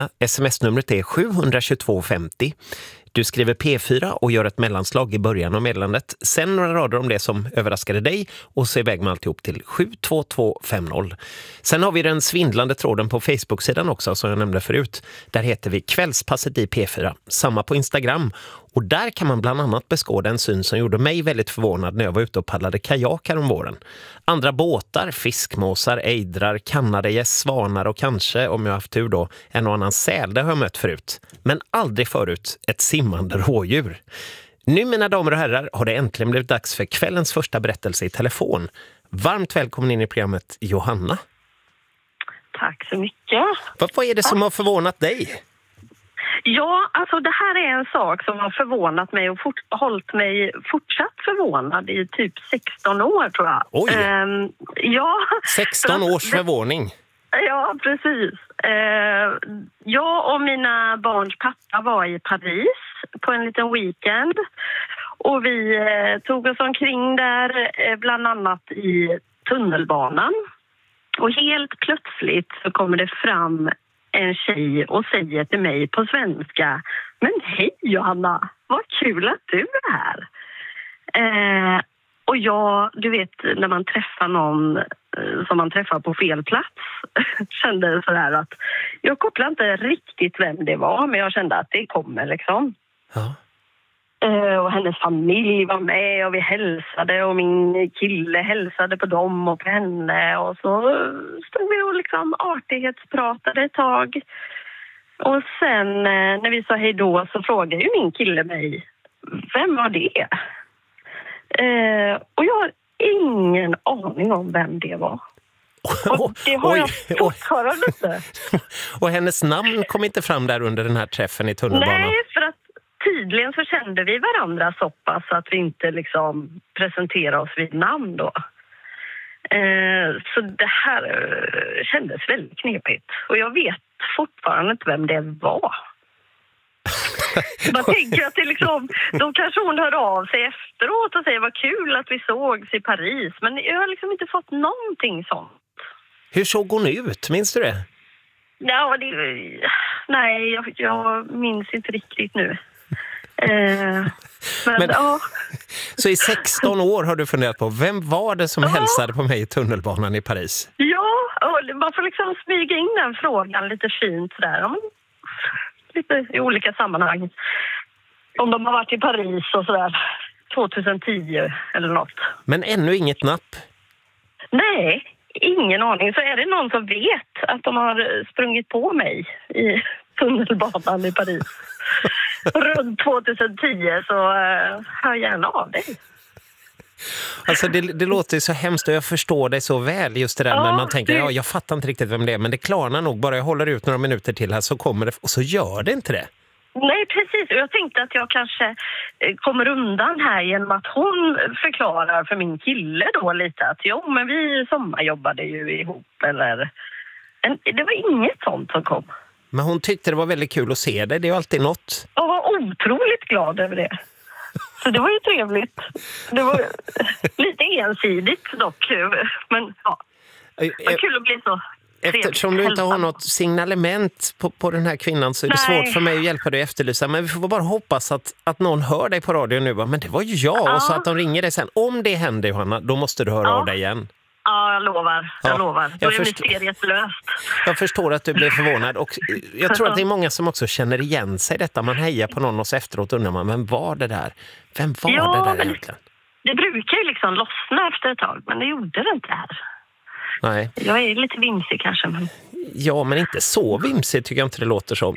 SMS-numret är 72250. Du skriver P4 och gör ett mellanslag i början av meddelandet. Sen några rader om det som överraskade dig och så iväg med alltihop till 72250. Sen har vi den svindlande tråden på Facebook-sidan också som jag nämnde förut. Där heter vi Kvällspasset i P4. Samma på Instagram. Och där kan man bland annat beskåda en syn som gjorde mig väldigt förvånad när jag var ute och paddlade kajak om våren. Andra båtar, fiskmåsar, ejdrar, kanadagäss, svanar och kanske, om jag haft tur då, en och annan säl, det har jag mött förut. Men aldrig förut ett simmande rådjur. Nu, mina damer och herrar, har det äntligen blivit dags för kvällens första berättelse i telefon. Varmt välkommen in i programmet, Johanna. Tack så mycket. Vad är det som har förvånat dig? Ja, alltså det här är en sak som har förvånat mig och hållit mig fortsatt förvånad i typ 16 år, tror jag. Oj! Ja. 16 års förvåning. Ja, precis. Jag och mina barns pappa var i Paris på en liten weekend. Och vi tog oss omkring där, bland annat i tunnelbanan. Och helt plötsligt så kommer det fram en tjej och säger till mig på svenska: men hej Johanna, vad kul att du är här. Och jag, du vet, när man träffar någon som man träffar på fel plats, kände så här att jag kopplar inte riktigt vem det var, men jag kände att det kommer liksom. Ja. Och hennes familj var med och vi hälsade och min kille hälsade på dem och på henne, och så stod vi och liksom artighetspratade ett tag. Och sen när vi sa hej då så frågade ju min kille mig: vem var det? Och jag har ingen aning om vem det var. Och det har jag fortfarande inte. Och hennes namn kom inte fram där under den här träffen i tunnelbanan? Nej, för att tydligen så kände vi varandra så pass att vi inte liksom presenterade oss vid namn då. Så det här kändes väldigt knepigt. Och jag vet fortfarande inte vem det var. Man tänker att det liksom, då kanske hon hör av sig efteråt och säger vad kul att vi sågs i Paris. Men jag har liksom inte fått någonting sånt. Hur såg hon ut? Minns du det? Ja, nej, jag minns inte riktigt nu. Men ja. Så i 16 år har du funderat på vem var det som hälsade på mig i tunnelbanan i Paris? Ja, och man får liksom smyga in den frågan lite fint sådär. Lite i olika sammanhang. Om de har varit i Paris och sådär 2010 eller något. Men ännu inget napp? Nej, ingen aning. Så är det någon som vet att de har sprungit på mig i tunnelbanan i Paris runt 2010, så hör gärna av dig. Alltså det låter så hemskt och jag förstår dig så väl just det där när man tänker, ja, jag fattar inte riktigt vem det är, men det klarnar nog, bara jag håller ut några minuter till här så kommer det, och så gör det inte det. Nej, precis. Jag tänkte att jag kanske kommer undan här genom att hon förklarar för min kille då lite att jo, men vi sommarjobbade ju ihop, eller det var inget sånt som kom. Men hon tyckte det var väldigt kul att se dig, det är ju alltid något. Jag var otroligt glad över det. Så det var ju trevligt. Det var lite ensidigt dock, men ja, det var kul att bli så trevligt. Eftersom du inte har något signalement på den här kvinnan så är det svårt för mig att hjälpa dig att efterlysa. Men vi får bara hoppas att någon hör dig på radio nu. Men det var ju jag, och så att de ringer dig sen. Om det händer, Johanna, då måste du höra av dig igen. Ja, jag lovar. Jag lovar. Då är mysteriet löst. Jag förstår att du blev förvånad. Och jag tror att det är många som också känner igen sig detta. Man hejar på någon och så efteråt undrar man, vem var det där? Vem var det där egentligen? Det brukar ju liksom lossna efter ett tag, men det gjorde det inte här. Nej. Jag är lite vimsig kanske. Men... Ja, men inte så vimsig tycker jag inte det låter som.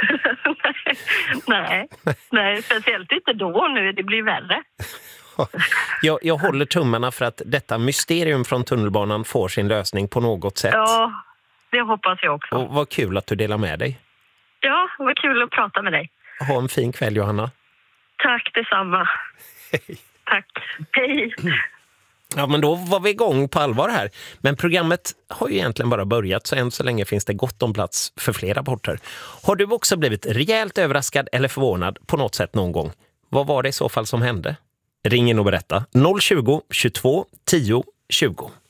Nej, speciellt inte då nu. Det blir värre. Jag håller tummarna för att detta mysterium från tunnelbanan får sin lösning på något sätt. Ja, det hoppas jag också. Och vad kul att du delar med dig. Ja, vad kul att prata med dig. Ha en fin kväll, Johanna. Tack detsamma. Hej. Tack. Hej. Ja, men då var vi igång på allvar här. Men programmet har ju egentligen bara börjat, så än så länge finns det gott om plats för fler rapporter. Har du också blivit rejält överraskad eller förvånad på något sätt någon gång? Vad var det i så fall som hände? Ring in och berätta. 020 22 10 20.